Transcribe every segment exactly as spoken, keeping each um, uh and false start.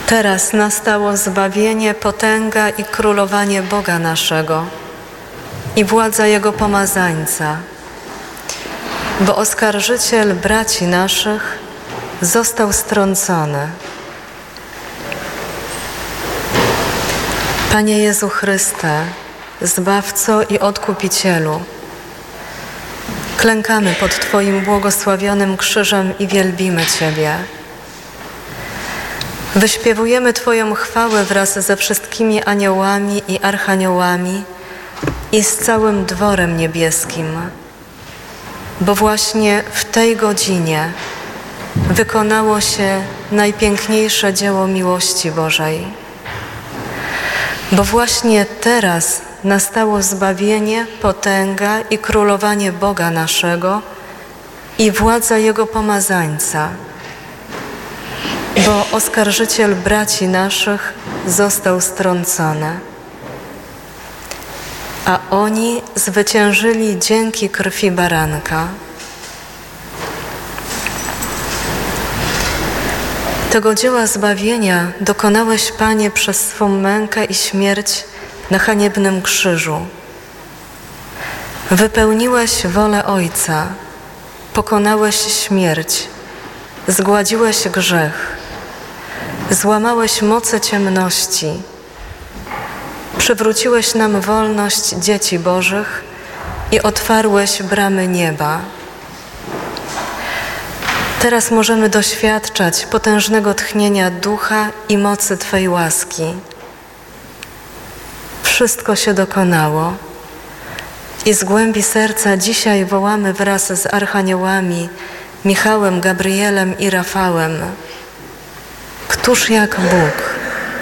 Teraz nastało zbawienie, potęga i królowanie Boga naszego i władza Jego pomazańca, bo oskarżyciel braci naszych został strącony. Panie Jezu Chryste, Zbawco i Odkupicielu, klękamy pod Twoim błogosławionym krzyżem i wielbimy Ciebie. Wyśpiewujemy Twoją chwałę wraz ze wszystkimi aniołami i archaniołami i z całym dworem niebieskim, bo właśnie w tej godzinie wykonało się najpiękniejsze dzieło miłości Bożej. Bo właśnie teraz nastało zbawienie, potęga i królowanie Boga naszego i władza Jego pomazańca, bo oskarżyciel braci naszych został strącony, a oni zwyciężyli dzięki krwi baranka. Tego dzieła zbawienia dokonałeś, Panie, przez swą mękę i śmierć na haniebnym krzyżu. Wypełniłeś wolę Ojca, pokonałeś śmierć, zgładziłeś grzech, złamałeś moce ciemności, przywróciłeś nam wolność dzieci Bożych i otwarłeś bramy nieba. Teraz możemy doświadczać potężnego tchnienia ducha i mocy Twej łaski. Wszystko się dokonało i z głębi serca dzisiaj wołamy wraz z archaniołami Michałem, Gabrielem i Rafałem: Któż jak Bóg?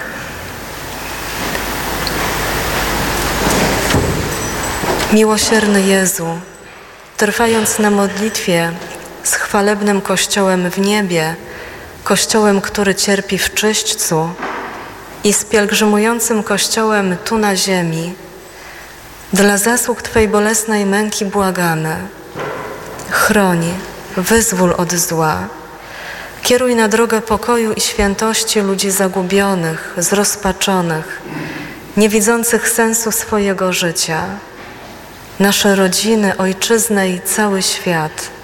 Miłosierny Jezu, trwając na modlitwie z chwalebnym Kościołem w niebie, Kościołem, który cierpi w czyśćcu, i z pielgrzymującym Kościołem tu na ziemi, dla zasług Twej bolesnej męki błagamy: chroń, wyzwól od zła, kieruj na drogę pokoju i świętości ludzi zagubionych, zrozpaczonych, nie widzących sensu swojego życia, nasze rodziny, ojczyznę i cały świat.